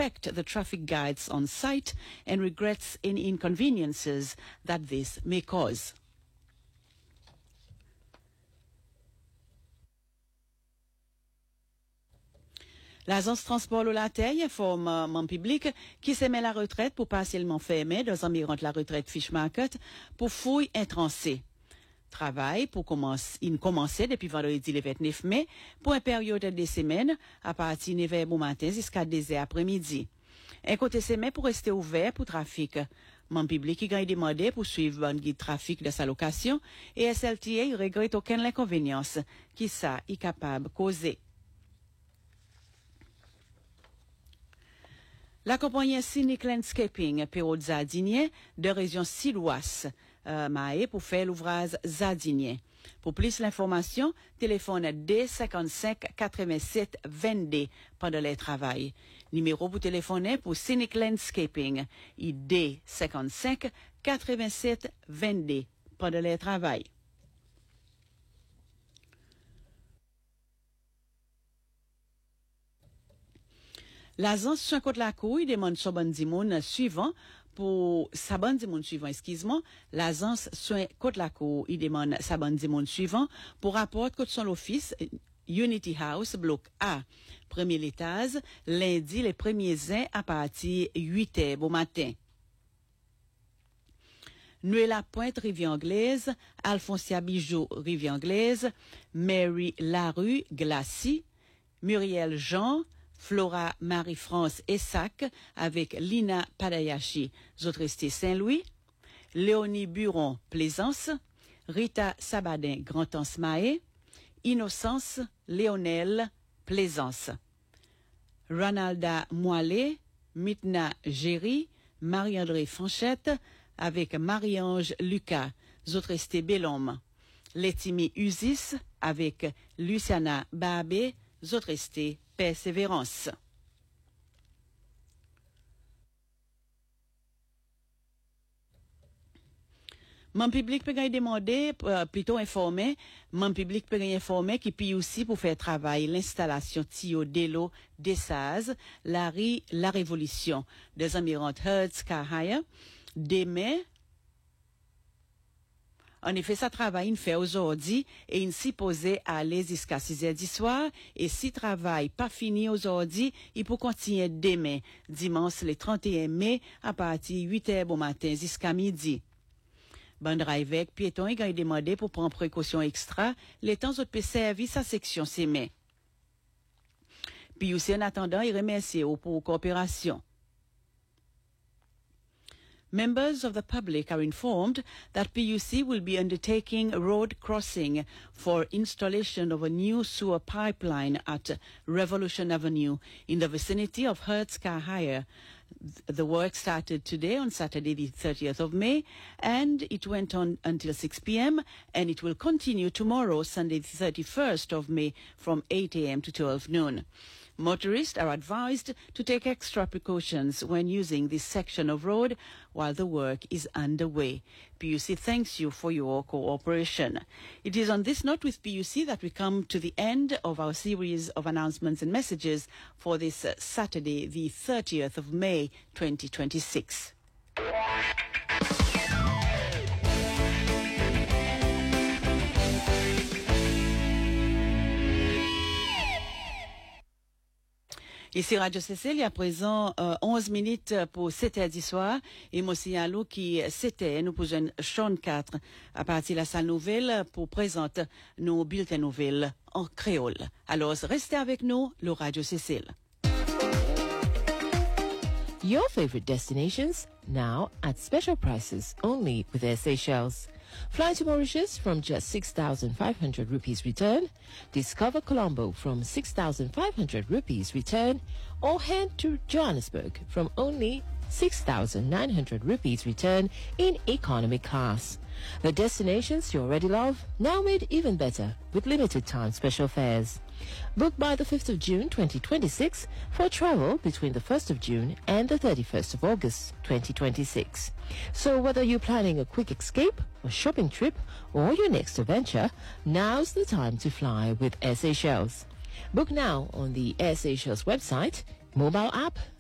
respect the traffic guides on site and regrets any inconveniences that this may cause. L'agence Transport Lolateil informe mon public qui se met la retraite pour partiellement fermer dans environ la retraite Fish Market pour fouille intrancée. Travail pour commencer depuis vendredi le 29 mai pour une période de semaine à partir de 9h au matin jusqu'à 2h après-midi. Un côté semaine pour rester ouvert pour trafic. Mon public qui a demandé pour suivre un guide trafic de sa location et SLTA regrette aucun inconvénient qui ça est capable de causer. La compagnie Scenic Landscaping Perrault Zadinien de région Silouas Maé pour faire l'ouvrage Zadinien. Pour plus d'informations, téléphone D55 87 22 pendant les travail. Numéro pour téléphoner pour Scenic Landscaping D55 87 22 pendant les travail. L'agence soin contre la couille demande sa bande dimoun suivant pour sa bande dimoun suivant, excuse-moi. L'agence soin contre la couille, il demande sa bande dimoun suivant pour rapport contre son office Unity House, bloc A, premier étage, lundi les premiers ans à partir 8h au matin. Noëlla Pointe, Rivière-Anglaise, Alfonsia Bijou, Rivière-Anglaise, Mary Larue, Glacy, Muriel Jean, Flora Marie-France Essac avec Lina Padayashi, Zotresté Saint-Louis, Léonie Buron, Plaisance, Rita Sabadin, Grand-Anse Mahé, Innocence Léonel, Plaisance, Ronalda Moilet, Mitna Géry, Marie-André Fanchette avec Marie-Ange Lucas, Zotresté Bellhomme, Letimi Usis avec Luciana Babé, Zotresté Persévérance. Mon public peut demander, plutôt informer, mon public peut informer qui peut aussi pour faire travail l'installation Tio Delo Dessaz, la Révolution des environs Hertz Kahaya, demain. En effet, ça travail il fait aujourd'hui et il s'y posait à aller jusqu'à 6h du soir et si travail pas fini aujourd'hui, il peut continuer demain, dimanche le 31 mai à partir 8h au matin jusqu'à midi. Bon driver, piéton, il a demandé pour prendre précaution extra, les temps autres peut servir sa section CME. Puis aussi en attendant, il remercie pour coopération. Members of the public are informed that PUC will be undertaking road crossing for installation of a new sewer pipeline at Revolution Avenue in the vicinity of Hertz Car Hire. The work started today on Saturday the 30th of May and it went on until 6 p.m. and it will continue tomorrow, Sunday the 31st of May from 8 a.m. to 12 noon. Motorists are advised to take extra precautions when using this section of road while the work is underway. PUC thanks you for your cooperation. It is on this note with PUC that we come to the end of our series of announcements and messages for this Saturday, the 30th of May, 2026. Ici Radio CC, il y a présent 11 minutes pour 7h du soir. Et moi aussi, à l'eau qui c'était, nous posons Sean 4 à partir de la salle nouvelle pour présenter nos bulletins nouvelles en créole. Alors, restez avec nous, le Radio CC. Your favorite destinations now at special prices only with Air Seychelles. Fly to Mauritius from just 6,500 rupees return. Discover Colombo from 6,500 rupees return. Or head to Johannesburg from only 6,900 rupees return in economy class. The destinations you already love, now made even better with limited time special fares. Book by the 5th of June 2026 for travel between the 1st of June and the 31st of August 2026. So whether you're planning a quick escape, a shopping trip, or your next adventure, now's the time to fly with Air Seychelles. Book now on the Air Seychelles website, mobile app,